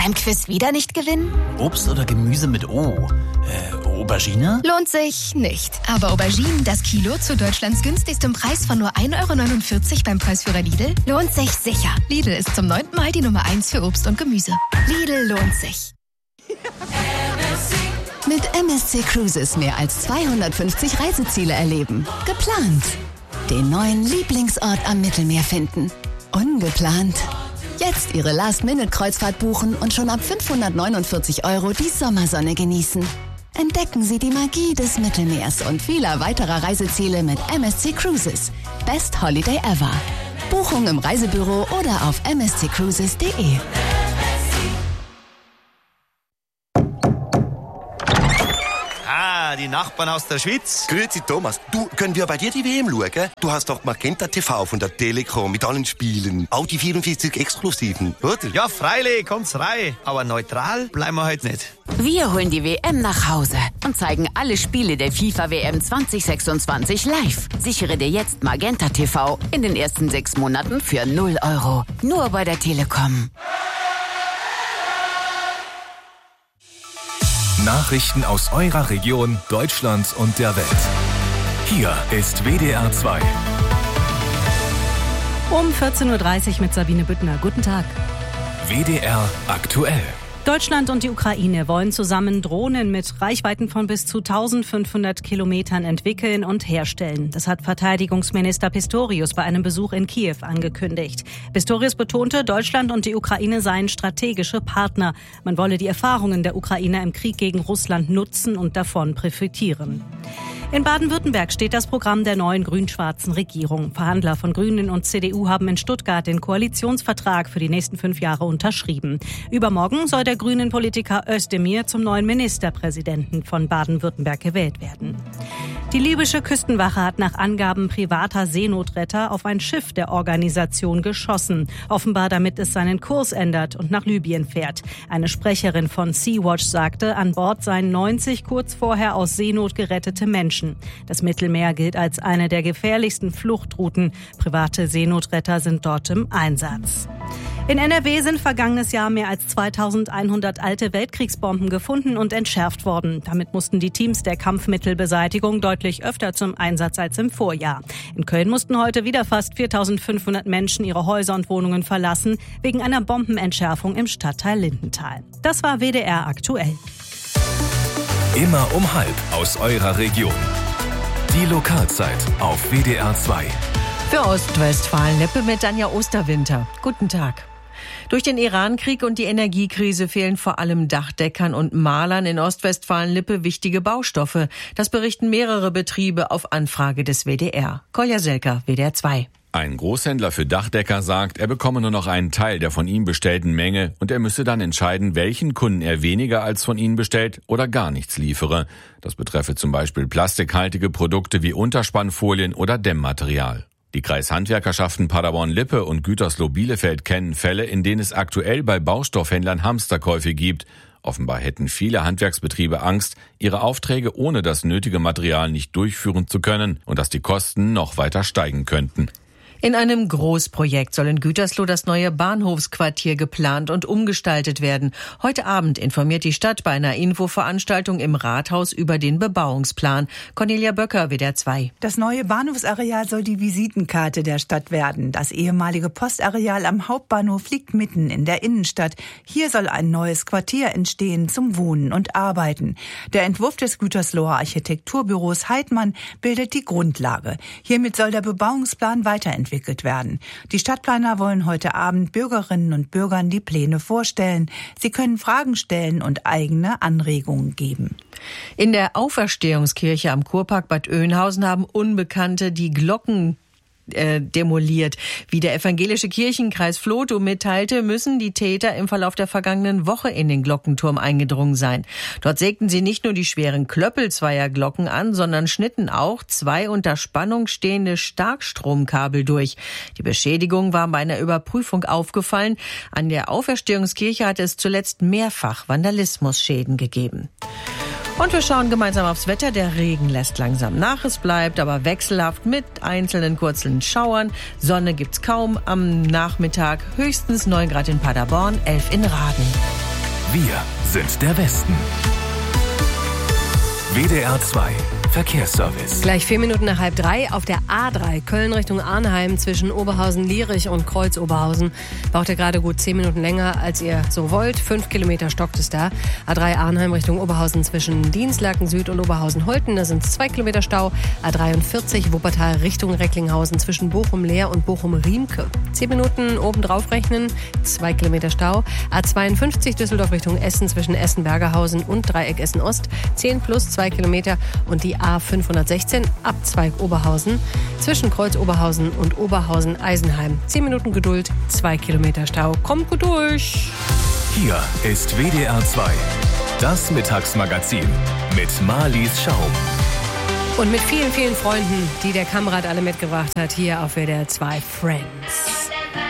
Beim Quiz wieder nicht gewinnen? Obst oder Gemüse mit O? Aubergine? Lohnt sich nicht. Aber Auberginen, das Kilo zu Deutschlands günstigstem Preis von nur 1,49 € beim Preisführer Lidl, lohnt sich sicher. Lidl ist zum 9. Mal die Nummer 1 für Obst und Gemüse. Lidl lohnt sich. Mit MSC Cruises mehr als 250 Reiseziele erleben. Geplant. Den neuen Lieblingsort am Mittelmeer finden. Ungeplant. Jetzt Ihre Last-Minute-Kreuzfahrt buchen und schon ab 549 € die Sommersonne genießen. Entdecken Sie die Magie des Mittelmeers und vieler weiterer Reiseziele mit MSC Cruises. Best Holiday ever. Buchung im Reisebüro oder auf msccruises.de. Die Nachbarn aus der Schweiz. Grüezi Thomas, du, können wir bei dir die WM schauen? Du hast doch Magenta TV von der Telekom mit allen Spielen. Auch die 44 Exklusiven, oder? Ja, freilich, kommt's rein. Aber neutral bleiben wir heute nicht. Wir holen die WM nach Hause und zeigen alle Spiele der FIFA-WM 2026 live. Sichere dir jetzt Magenta TV in den ersten 6 Monaten für 0 €. Nur bei der Telekom. Nachrichten aus eurer Region, Deutschland und der Welt. Hier ist WDR 2. Um 14:30 Uhr mit Sabine Büttner. Guten Tag. WDR aktuell. Deutschland und die Ukraine wollen zusammen Drohnen mit Reichweiten von bis zu 1500 Kilometern entwickeln und herstellen. Das hat Verteidigungsminister Pistorius bei einem Besuch in Kiew angekündigt. Pistorius betonte, Deutschland und die Ukraine seien strategische Partner. Man wolle die Erfahrungen der Ukrainer im Krieg gegen Russland nutzen und davon profitieren. In Baden-Württemberg steht das Programm der neuen grün-schwarzen Regierung. Verhandler von Grünen und CDU haben in Stuttgart den Koalitionsvertrag für die nächsten 5 Jahre unterschrieben. Übermorgen soll der grünen Politiker Özdemir zum neuen Ministerpräsidenten von Baden-Württemberg gewählt werden. Die libysche Küstenwache hat nach Angaben privater Seenotretter auf ein Schiff der Organisation geschossen. Offenbar damit es seinen Kurs ändert und nach Libyen fährt. Eine Sprecherin von Sea-Watch sagte, an Bord seien 90 kurz vorher aus Seenot gerettete Menschen. Das Mittelmeer gilt als eine der gefährlichsten Fluchtrouten. Private Seenotretter sind dort im Einsatz. In NRW sind vergangenes Jahr mehr als 2100 alte Weltkriegsbomben gefunden und entschärft worden. Damit mussten die Teams der Kampfmittelbeseitigung deutlich öfter zum Einsatz als im Vorjahr. In Köln mussten heute wieder fast 4500 Menschen ihre Häuser und Wohnungen verlassen, wegen einer Bombenentschärfung im Stadtteil Lindenthal. Das war WDR aktuell. Immer um 12:30 aus eurer Region. Die Lokalzeit auf WDR 2. Für Ostwestfalen-Lippe mit Anja Osterwinter. Guten Tag. Durch den Iran-Krieg und die Energiekrise fehlen vor allem Dachdeckern und Malern in Ostwestfalen-Lippe wichtige Baustoffe. Das berichten mehrere Betriebe auf Anfrage des WDR. Kolja Selker, WDR 2. Ein Großhändler für Dachdecker sagt, er bekomme nur noch einen Teil der von ihm bestellten Menge und er müsse dann entscheiden, welchen Kunden er weniger als von ihnen bestellt oder gar nichts liefere. Das betreffe zum Beispiel plastikhaltige Produkte wie Unterspannfolien oder Dämmmaterial. Die Kreishandwerkerschaften Paderborn-Lippe und Gütersloh-Bielefeld kennen Fälle, in denen es aktuell bei Baustoffhändlern Hamsterkäufe gibt. Offenbar hätten viele Handwerksbetriebe Angst, ihre Aufträge ohne das nötige Material nicht durchführen zu können und dass die Kosten noch weiter steigen könnten. In einem Großprojekt soll in Gütersloh das neue Bahnhofsquartier geplant und umgestaltet werden. Heute Abend informiert die Stadt bei einer Infoveranstaltung im Rathaus über den Bebauungsplan. Cornelia Böcker, WDR 2. Das neue Bahnhofsareal soll die Visitenkarte der Stadt werden. Das ehemalige Postareal am Hauptbahnhof liegt mitten in der Innenstadt. Hier soll ein neues Quartier entstehen zum Wohnen und Arbeiten. Der Entwurf des Gütersloher Architekturbüros Heidmann bildet die Grundlage. Hiermit soll der Bebauungsplan weiterentwickelt werden. Die Stadtplaner wollen heute Abend Bürgerinnen und Bürgern die Pläne vorstellen. Sie können Fragen stellen und eigene Anregungen geben. In der Auferstehungskirche am Kurpark Bad Oeynhausen haben Unbekannte die Glocken demoliert. Wie der evangelische Kirchenkreis Flotow mitteilte, müssen die Täter im Verlauf der vergangenen Woche in den Glockenturm eingedrungen sein. Dort sägten sie nicht nur die schweren Klöppel zweier Glocken an, sondern schnitten auch 2 unter Spannung stehende Starkstromkabel durch. Die Beschädigung war bei einer Überprüfung aufgefallen. An der Auferstehungskirche hat es zuletzt mehrfach Vandalismusschäden gegeben. Und wir schauen gemeinsam aufs Wetter. Der Regen lässt langsam nach. Es bleibt aber wechselhaft mit einzelnen kurzen Schauern. Sonne gibt's kaum am Nachmittag. Höchstens 9 Grad in Paderborn, 11 in Raden. Wir sind der Westen. WDR 2 Verkehrsservice. Gleich 4 Minuten nach 2:30 auf der A3 Köln Richtung Arnheim zwischen Oberhausen-Lierich und Kreuz-Oberhausen. Braucht ihr gerade gut 10 Minuten länger, als ihr so wollt. 5 Kilometer stockt es da. A3 Arnheim Richtung Oberhausen zwischen Dienstlaken Süd und Oberhausen-Holten. Da sind es 2 Kilometer Stau. A43 Wuppertal Richtung Recklinghausen zwischen Bochum-Leer und Bochum-Riemke. 10 Minuten obendrauf rechnen. 2 Kilometer Stau. A52 Düsseldorf Richtung Essen zwischen Essen-Bergerhausen und Dreieck Essen-Ost. 10 plus 2 Kilometer. Und die A516 Abzweig Oberhausen zwischen Kreuz Oberhausen und Oberhausen-Eisenheim. 10 Minuten Geduld, 2 Kilometer Stau. Kommt gut durch. Hier ist WDR 2, das Mittagsmagazin mit Marlies Schaum. Und mit vielen, vielen Freunden, die der Kamerad alle mitgebracht hat, hier auf WDR 2 Friends.